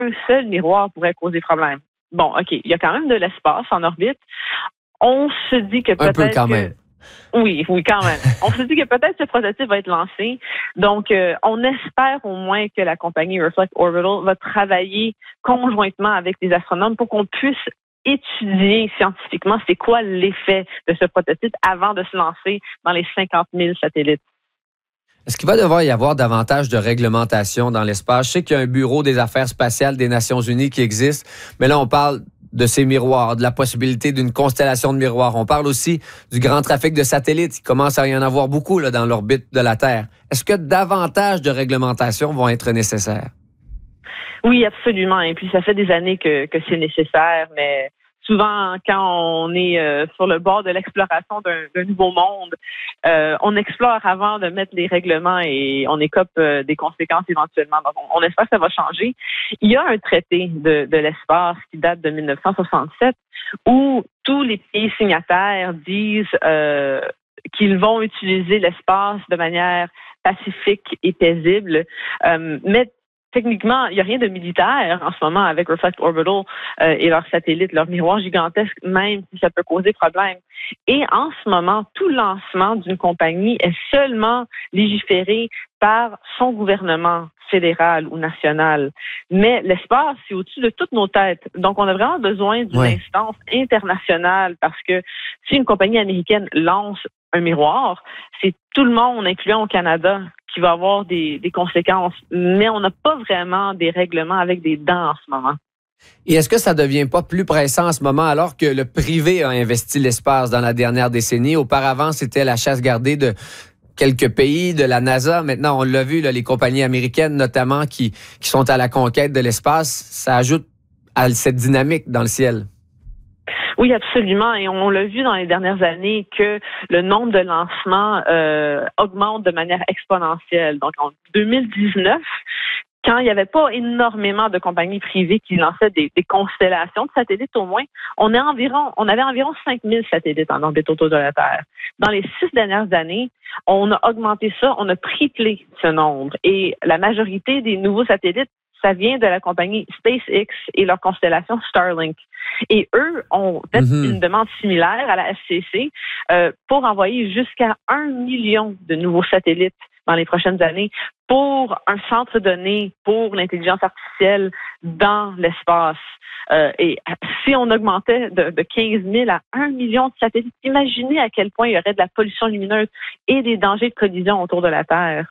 seul miroir pourrait causer problème. Bon, OK, il y a quand même de l'espace en orbite. On se dit que peut-être... Un peu quand même. Oui, quand même. On se dit que peut-être ce prototype va être lancé. Donc, on espère au moins que la compagnie Reflect Orbital va travailler conjointement avec les astronomes pour qu'on puisse étudier scientifiquement c'est quoi l'effet de ce prototype avant de se lancer dans les 50 000 satellites. Est-ce qu'il va devoir y avoir davantage de réglementation dans l'espace? Je sais qu'il y a un bureau des affaires spatiales des Nations unies qui existe, mais là, on parle de ces miroirs, de la possibilité d'une constellation de miroirs. On parle aussi du grand trafic de satellites. Il commence à y en avoir beaucoup là, dans l'orbite de la Terre. Est-ce que davantage de réglementations vont être nécessaires? Oui, absolument. Et puis, ça fait des années que c'est nécessaire, mais souvent, quand on est sur le bord de l'exploration d'un nouveau monde, on explore avant de mettre les règlements et on écope des conséquences éventuellement. Donc, on espère que ça va changer. Il y a un traité de l'espace qui date de 1967 où tous les pays signataires disent qu'ils vont utiliser l'espace de manière pacifique et paisible, mais techniquement, il n'y a rien de militaire en ce moment avec Reflect Orbital et leurs satellites, leurs miroirs gigantesques, même si ça peut causer problème. Et en ce moment, tout lancement d'une compagnie est seulement légiféré par son gouvernement fédéral ou national. Mais l'espace, c'est au-dessus de toutes nos têtes. Donc, on a vraiment besoin d'une instance internationale parce que si une compagnie américaine lance un miroir, c'est tout le monde, incluant au Canada, qui va avoir des conséquences. Mais on n'a pas vraiment des règlements avec des dents en ce moment. Et est-ce que ça ne devient pas plus pressant en ce moment alors que le privé a investi l'espace dans la dernière décennie? Auparavant, c'était la chasse gardée de quelques pays, de la NASA. Maintenant, on l'a vu, là, les compagnies américaines notamment qui sont à la conquête de l'espace. Ça ajoute à cette dynamique dans le ciel. Oui, absolument. Et on l'a vu dans les dernières années que le nombre de lancements augmente de manière exponentielle. Donc, en 2019, quand il n'y avait pas énormément de compagnies privées qui lançaient des constellations de satellites au moins, on avait environ 5000 satellites en orbite autour de la Terre. Dans les 6 dernières années, on a augmenté ça, on a triplé ce nombre. Et la majorité des nouveaux satellites, ça vient de la compagnie SpaceX et leur constellation Starlink. Et eux ont fait une demande similaire à la FCC pour envoyer jusqu'à 1 million de nouveaux satellites dans les prochaines années pour un centre de données pour l'intelligence artificielle dans l'espace. Et si on augmentait de 15 000 à 1 million de satellites, imaginez à quel point il y aurait de la pollution lumineuse et des dangers de collision autour de la Terre.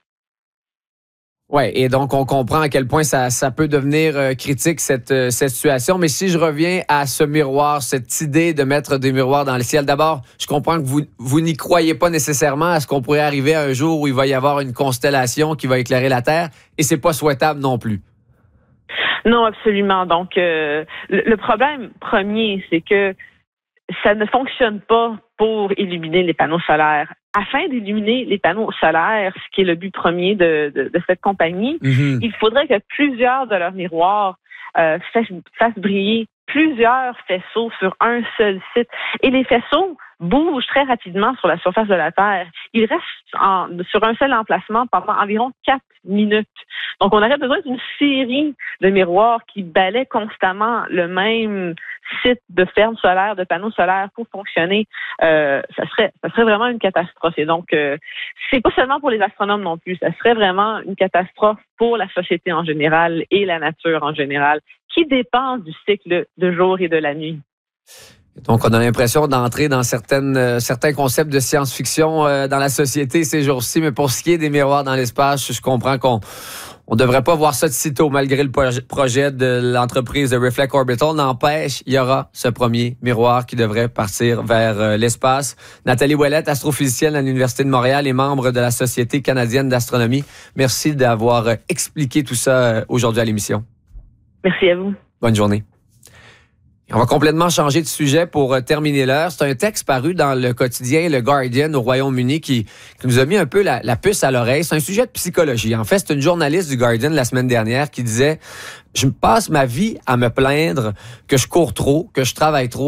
Oui, et donc on comprend à quel point ça peut devenir critique, cette situation. Mais si je reviens à ce miroir, cette idée de mettre des miroirs dans le ciel, d'abord, je comprends que vous n'y croyez pas nécessairement à ce qu'on pourrait arriver à un jour où il va y avoir une constellation qui va éclairer la Terre, et c'est pas souhaitable non plus. Non, absolument. Donc, le problème premier, c'est que ça ne fonctionne pas pour illuminer les panneaux solaires. Afin d'illuminer les panneaux solaires, ce qui est le but premier de cette compagnie, il faudrait que plusieurs de leurs miroirs fassent briller plusieurs faisceaux sur un seul site. Et les faisceaux bougent très rapidement sur la surface de la Terre. Ils restent sur un seul emplacement pendant environ 4 minutes. Donc, on aurait besoin d'une série de miroirs qui balaient constamment le même site de ferme solaire, de panneaux solaires pour fonctionner. Ça serait vraiment une catastrophe. Et donc, c'est pas seulement pour les astronomes non plus. Ça serait vraiment une catastrophe pour la société en général et la nature en général, qui dépend du cycle de jour et de la nuit. Donc, on a l'impression d'entrer dans certains concepts de science-fiction dans la société ces jours-ci. Mais pour ce qui est des miroirs dans l'espace, je comprends qu'on ne devrait pas voir ça de sitôt, malgré le projet de l'entreprise de Reflect Orbital. N'empêche, il y aura ce premier miroir qui devrait partir vers l'espace. Nathalie Ouellette, astrophysicienne à l'Université de Montréal et membre de la Société canadienne d'astronomie. Merci d'avoir expliqué tout ça aujourd'hui à l'émission. Merci à vous. Bonne journée. On va complètement changer de sujet pour terminer l'heure. C'est un texte paru dans le quotidien Le Guardian au Royaume-Uni qui nous a mis un peu la puce à l'oreille. C'est un sujet de psychologie. En fait, c'est une journaliste du Guardian la semaine dernière qui disait « Je passe ma vie à me plaindre que je cours trop, que je travaille trop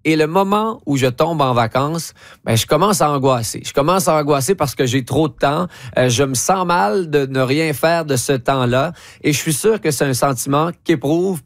Et le moment où je tombe en vacances, ben, je commence à angoisser. Je commence à angoisser parce que j'ai trop de temps. Je me sens mal de ne rien faire de ce temps-là. Et je suis sûr que c'est un sentiment qu'éprouvent